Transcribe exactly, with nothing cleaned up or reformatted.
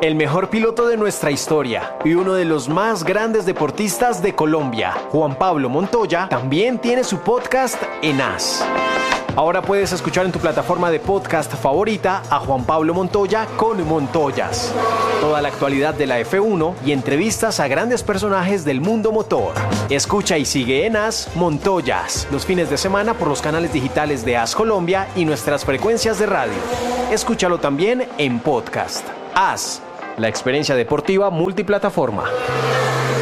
El mejor piloto de nuestra historia y uno de los más grandes deportistas de Colombia, Juan Pablo Montoya, también tiene su podcast en As. Ahora puedes escuchar en tu plataforma de podcast favorita a Juan Pablo Montoya con Montoyas. Toda la actualidad de la F uno y entrevistas a grandes personajes del mundo motor. Escucha y sigue en As Montoyas los fines de semana por los canales digitales de As Colombia y nuestras frecuencias de radio. Escúchalo también en podcast. As, la experiencia deportiva multiplataforma.